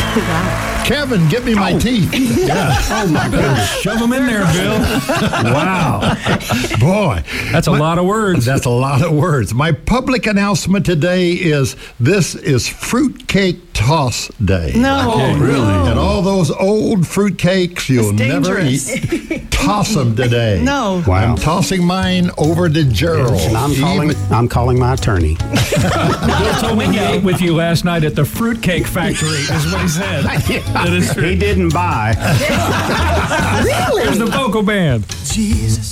Kevin, get me my teeth. Yeah. Oh, my goodness. Shove them in there, Bill. Wow. Boy. That's a lot of words. That's a lot of words. My public announcement today is this is Fruitcake Toss Day. No. Okay, really? And all those old fruitcakes you'll never dangerous. eat, toss them today. No. Wow. I'm tossing mine over to Gerald. And I'm calling my attorney. Bill told me he ate with you last night at the Fruitcake Factory, is what he said. That is true. He didn't buy. Really? There's the vocal band. Jesus.